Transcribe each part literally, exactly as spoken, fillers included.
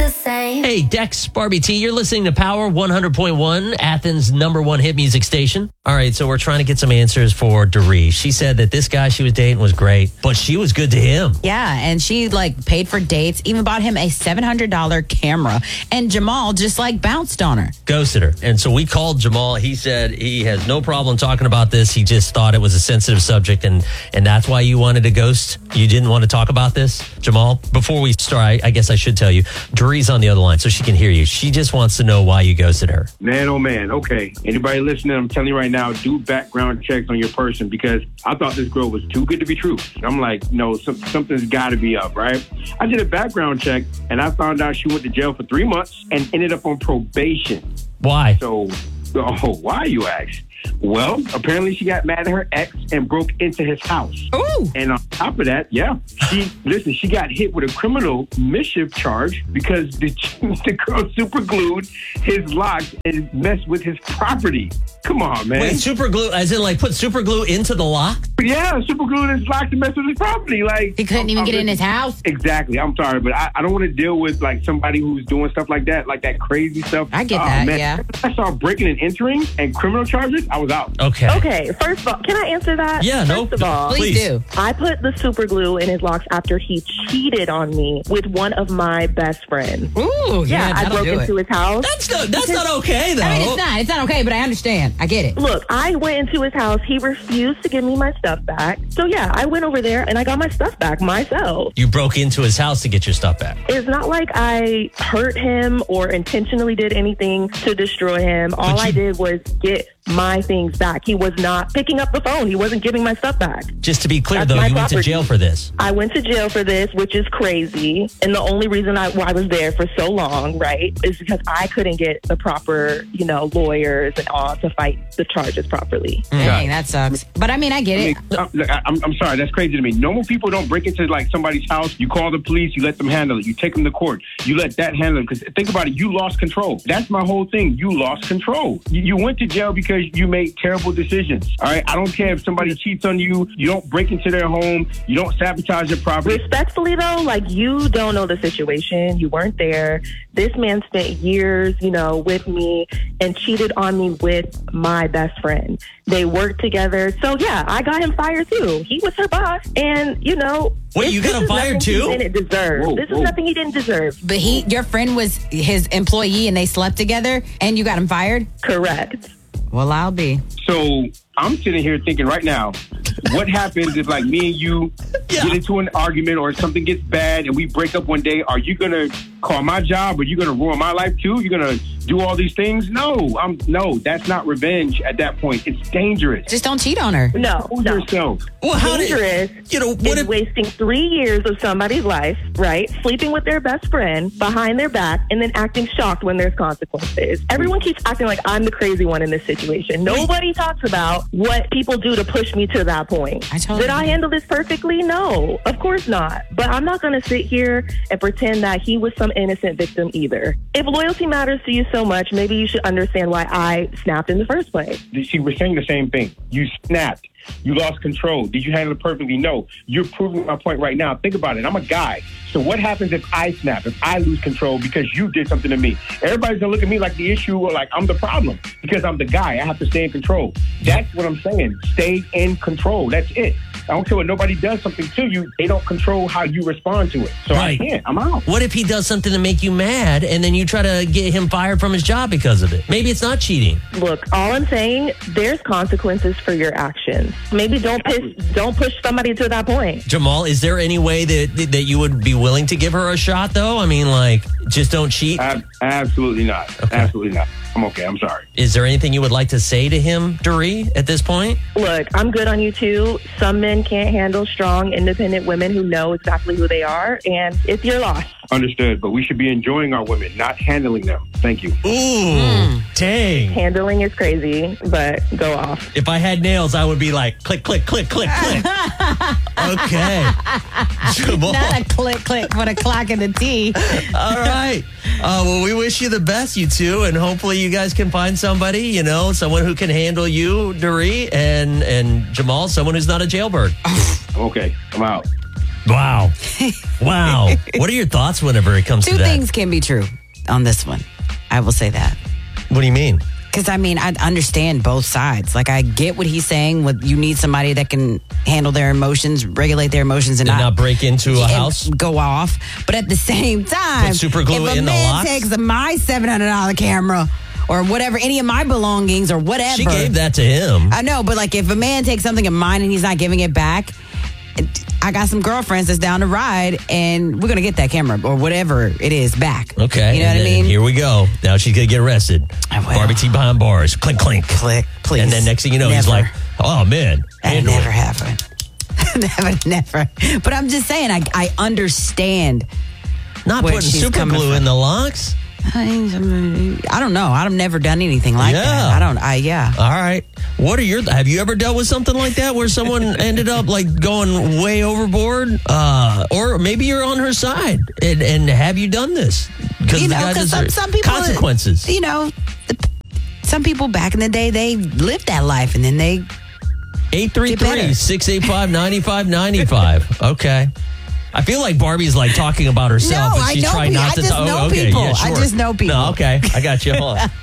the same. Hey, Dex, Barbie T, you're listening to Power one hundred point one, Athens' number one hit music station. All right, so we're trying to get some answers for Doree. She said that this guy she was dating was great, but she was good to him. Yeah, and she like paid for dates, even bought him a seven hundred dollars camera. And Jamal just like bounced on her. Ghosted her. And so we called Jamal. He said he has no problem talking about this. He just thought it was a sensitive subject, and, and that's why you wanted to ghost. You didn't want to talk about this, Jamal? Before we start, I, I guess I should tell you, Doree's on the other line, so she can hear you. She just wants to know why you ghosted her. Man, oh man, okay. Anybody listening, I'm telling you right now, do background checks on your person, because I thought this girl was too good to be true. I'm like, no, some, something's got to be up, right? I did a background check, and I found out she went to jail for three months and ended up on probation. Why? So, oh, why, you ask? Well, apparently she got mad at her ex and broke into his house. Ooh. And on top of that, yeah, she, listen, she got hit with a criminal mischief charge because the, the girl super glued his locks and messed with his property. Come on, man. Wait, super glue, as in like put super glue into the lock? Yeah, super glued his lock to mess with his property. Like He couldn't even I'm, get I'm, in his house? Exactly. I'm sorry, but I, I don't want to deal with like somebody who's doing stuff like that, like that crazy stuff. I get Oh, that, man. yeah. I saw breaking and entering and criminal charges. I was out. Okay. Okay, first of all, can I answer that? Yeah, first no. of all, Please, Please. do. I put the super glue in his locks after he cheated on me with one of my best friends. Ooh, yeah, Yeah, I that'll broke do into it. his house. That's not, that's not okay, though. I mean, it's not. It's not okay, but I understand. I get it. Look, I went into his house. He refused to give me my stuff back. So, yeah, I went over there and I got my stuff back myself. You broke into his house to get your stuff back. It's not like I hurt him or intentionally did anything to destroy him. All you- I did was get my things back. He was not picking up the phone. He wasn't giving my stuff back. Just to be clear, That's though, my you went to property. jail for this. I went to jail for this, which is crazy. And the only reason I, why I was there for so long, right, is because I couldn't get the proper, you know, lawyers and all to fight the charges properly. Dang, that sucks. But I mean, I get I it. mean, I'm, look, I- I'm, I'm sorry, that's crazy to me. Normal people don't break into like somebody's house. You call the police, you let them handle it. You take them to court, you let that handle it. Because think about it, you lost control. That's my whole thing. You lost control. You, you went to jail because you made terrible decisions. All right, I don't care if somebody cheats on you. You don't break into their home. You don't sabotage their property. Respectfully, though, like, you don't know the situation. You weren't there. This man spent years, you know, with me and cheated on me with my best friend. They worked together. So, yeah, I got him fired, too. He was her boss. And, you know... Wait, this- you got this him is fired, nothing too? He didn't deserve. Whoa, this whoa. is nothing he didn't deserve. But he, your friend was his employee and they slept together and you got him fired? Correct. Well, I'll be. So I'm sitting here thinking right now, what happens if like me and you Yeah. get into an argument or something gets bad and we break up one day? Are you going to call my job? Are you going to ruin my life too? You're going to do all these things? No, I'm no, that's not revenge at that point. It's dangerous. Just don't cheat on her. No, Know no. yourself. Well, how did Dangerous you know what is if wasting three years of somebody's life, right? Sleeping with their best friend behind their back and then acting shocked when there's consequences. Everyone keeps acting like I'm the crazy one in this situation. Nobody talks about what people do to push me to that point. I totally Did I agree. handle this perfectly? No, of course not. But I'm not going to sit here and pretend that he was some innocent victim either. If loyalty matters to you so much, maybe you should understand why I snapped in the first place. See, we're saying the same thing. You snapped. You lost control. Did you handle it perfectly? No. You're proving my point right now. Think about it. I'm a guy. So what happens if I snap, if I lose control because you did something to me? Everybody's going to look at me like the issue or like I'm the problem because I'm the guy. I have to stay in control. That's what I'm saying. Stay in control. That's it. I don't care what nobody does something to you. They don't control how you respond to it. So Right. I can't. I'm out. What if he does something to make you mad and then you try to get him fired from his job because of it? Maybe it's not cheating. Look, all I'm saying, there's consequences for your actions. Maybe don't push, don't push somebody to that point. Jamal, is there any way that that you would be willing to give her a shot, though? I mean, like, just don't cheat. Ab- absolutely not. Absolutely not. I'm okay. I'm sorry. Is there anything you would like to say to him, Doree, at this point? Look, I'm good on you too. Some men can't handle strong, independent women who know exactly who they are, and it's your loss. Understood. But we should be enjoying our women, not handling them. Thank you. Ooh, dang. Handling is crazy, but go off. If I had nails, I would be like, click, click, click, click, click. Okay. Jamal. Not a click, click, but a clock in the T. All right. Uh, well, we wish you the best, you two, and hopefully you guys can find somebody, you know, someone who can handle you, Doree, and, and Jamal, someone who's not a jailbird. Okay. I'm out. Wow. Wow. What are your thoughts whenever it comes Two to that? things can be true on this one. I will say that. What do you mean? Because, I mean, I understand both sides. Like, I get what he's saying. With you need somebody that can handle their emotions, regulate their emotions, and, And not, not break into a and house? go off. But at the same time, Put super glue if a in the man locks? takes my seven hundred dollars camera or whatever, any of my belongings or whatever. She gave that to him. I know, but like if a man takes something of mine and he's not giving it back, I got some girlfriends that's down to ride, and we're going to get that camera or whatever it is back. Okay. You know and what I then mean? Here we go. Now she's going to get arrested. I will. Barbie T behind bars. Clink, clink. Click, please. And then next thing you know, he's Never. like, oh, man. That handle never it. happened. never, never. But I'm just saying, I, I understand. Not where putting she's super coming glue from. in the locks? I, I don't know. I've never done anything like Yeah. that. I don't, I, yeah. All right. What are your, have you ever dealt with something like that where someone ended up like going way overboard? Uh, or maybe you're on her side. And, and have you done this? Because You the know, guy 'cause some, deserves some people, consequences. You know, some people back in the day, they lived that life and then they, eight three three, six eight five, nine five nine five. Okay. I feel like Barbie's like talking about herself, No, but I she's know trying pe- not I to just talk. know okay, people. yeah, I sure. just know people. No, okay. I got you. Hold on.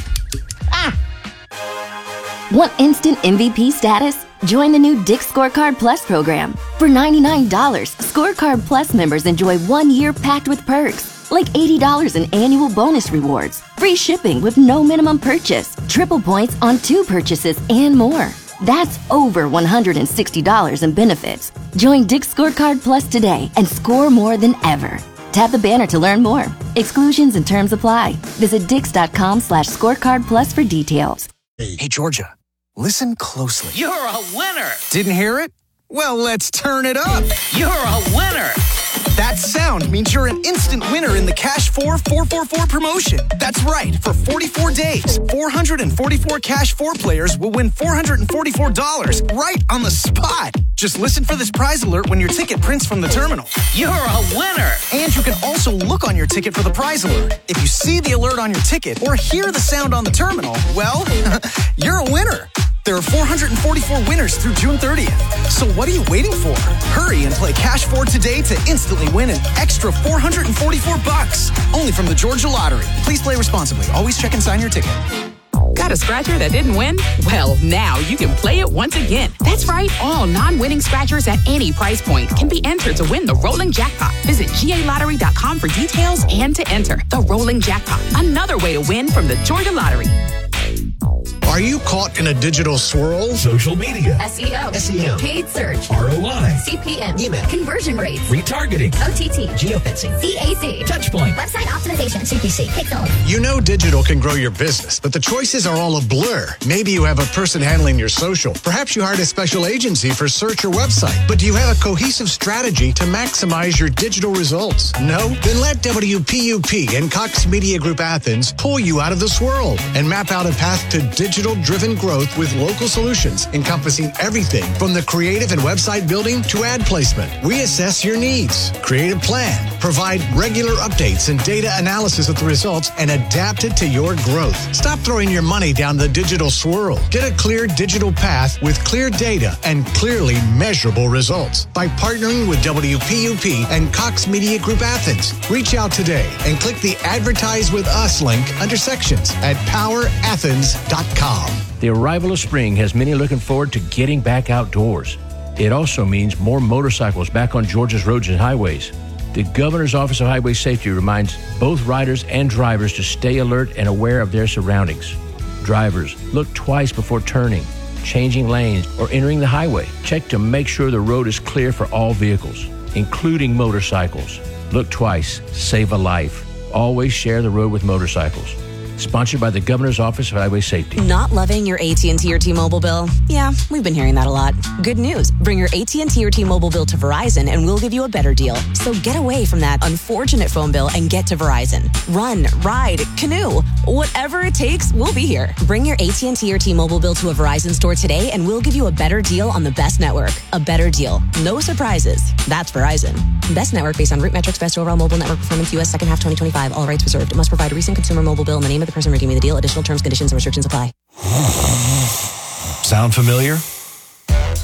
Want instant M V P status? Join the new Dick's Scorecard Plus program. For ninety-nine dollars, Scorecard Plus members enjoy one year packed with perks, like eighty dollars in annual bonus rewards, free shipping with no minimum purchase, triple points on two purchases, and more. That's over one hundred sixty dollars in benefits. Join Dick's Scorecard Plus today and score more than ever. Tap the banner to learn more. Exclusions and terms apply. Visit dix.com slash scorecard plus for details. Hey, Georgia, listen closely. You're a winner. Didn't hear it? Well, let's turn it up. You're a winner. That sound means you're an instant winner in the Cash four four four four promotion. That's right. For forty-four days, four hundred forty-four Cash four players will win four hundred forty-four dollars right on the spot. Just listen for this prize alert when your ticket prints from the terminal. You're a winner. And you can also look on your ticket for the prize alert. If you see the alert on your ticket or hear the sound on the terminal, well, you're a winner. There are four hundred forty-four winners through June thirtieth. So what are you waiting for? Hurry and play Cash four today to instantly win an extra four hundred forty-four bucks. Only from the Georgia Lottery. Please play responsibly. Always check and sign your ticket. Got a scratcher that didn't win? Well, now you can play it once again. That's right. All non-winning scratchers at any price point can be entered to win the Rolling Jackpot. Visit G A lottery dot com for details and to enter the Rolling Jackpot. Another way to win from the Georgia Lottery. Are you caught in a digital swirl? Social media, S E O, S E M, paid search, R O I, C P M, email, conversion rates, retargeting, O T T, geofencing, C A C, touchpoint, website optimization, C P C, Pixel. You know digital can grow your business, but the choices are all a blur. Maybe you have a person handling your social. Perhaps you hired a special agency for search or website. But do you have a cohesive strategy to maximize your digital results? No? Then let W P U P and Cox Media Group Athens pull you out of the swirl and map out a path to digital-driven growth with local solutions encompassing everything from the creative and website building to ad placement. We assess your needs, create a plan, provide regular updates and data analysis of the results, and adapt it to your growth. Stop throwing your money down the digital swirl. Get a clear digital path with clear data and clearly measurable results by partnering with W P U P and Cox Media Group Athens. Reach out today and click the Advertise with Us link under sections at power athens dot com. The arrival of spring has many looking forward to getting back outdoors. It also means more motorcycles back on Georgia's roads and highways. The Governor's Office of Highway Safety reminds both riders and drivers to stay alert and aware of their surroundings. Drivers, look twice before turning, changing lanes, or entering the highway. Check to make sure the road is clear for all vehicles, including motorcycles. Look twice, save a life. Always share the road with motorcycles. Sponsored by the Governor's Office of Highway Safety. Not loving your A T and T or T-Mobile bill? Yeah, we've been hearing that a lot. Good news. Bring your A T and T or T-Mobile bill to Verizon and we'll give you a better deal. So get away from that unfortunate phone bill and get to Verizon. Run, ride, canoe. Whatever it takes, we'll be here. Bring your A T and T or T-Mobile bill to a Verizon store today and we'll give you a better deal on the best network. A better deal. No surprises. That's Verizon. Best network based on root metrics, best overall mobile network performance, U S second half twenty twenty-five. All rights reserved. Must provide a recent consumer mobile bill in the name of the person redeeming the deal. Additional terms, conditions, and restrictions apply. Sound familiar?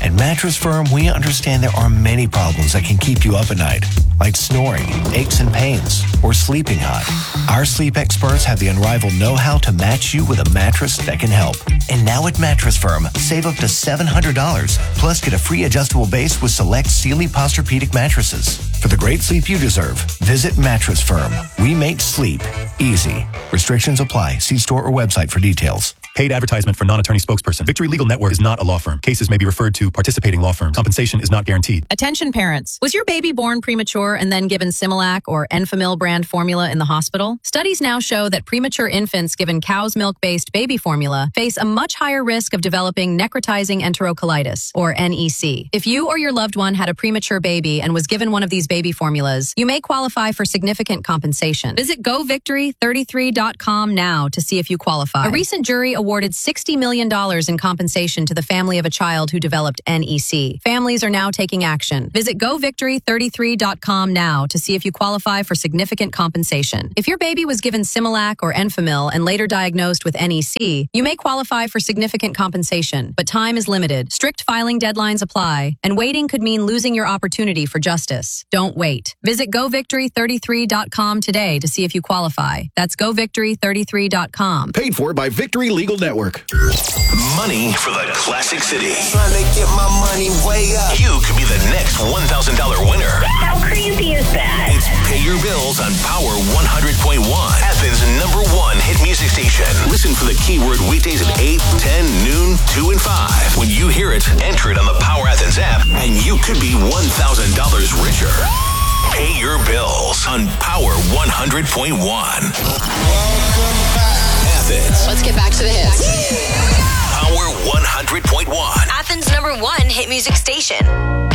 At Mattress Firm, we understand there are many problems that can keep you up at night, like snoring, aches and pains, or sleeping hot. Our sleep experts have the unrivaled know-how to match you with a mattress that can help. And now at Mattress Firm, save up to seven hundred dollars, plus get a free adjustable base with select Sealy Posturepedic mattresses. For the great sleep you deserve, visit Mattress Firm. We make sleep easy. Restrictions apply. See store or website for details. Paid advertisement for non-attorney spokesperson. Victory Legal Network is not a law firm. Cases may be referred to participating law firms. Compensation is not guaranteed. Attention parents. Was your baby born premature and then given Similac or Enfamil brand formula in the hospital? Studies now show that premature infants given cow's milk-based baby formula face a much higher risk of developing necrotizing enterocolitis, or N E C. If you or your loved one had a premature baby and was given one of these baby formulas, you may qualify for significant compensation. Visit go victory thirty-three dot com now to see if you qualify. A recent jury awarded sixty million dollars in compensation to the family of a child who developed N E C. Families are now taking action. Visit go victory thirty-three dot com now to see if you qualify for significant compensation. If your baby was given Similac or Enfamil and later diagnosed with N E C, you may qualify for significant compensation, but time is limited. Strict filing deadlines apply, and waiting could mean losing your opportunity for justice. Don't wait. Visit go victory thirty-three dot com today to see if you qualify. That's go victory thirty-three dot com. Paid for by Victory Legal Network. Money for the Classic City. Trying to get my money way up. You could be the next one thousand dollars winner. How crazy is that? It's Pay Your Bills on Power one hundred point one, Athens' number one hit music station. Listen for the keyword weekdays at eight, ten, noon, two, and five. When you hear it, enter it on the Power Athens app, and you could be one thousand dollars richer. Pay Your Bills on Power one hundred point one. Athens. Let's get back to the hits. Power one hundred point one. Athens' number one hit music station.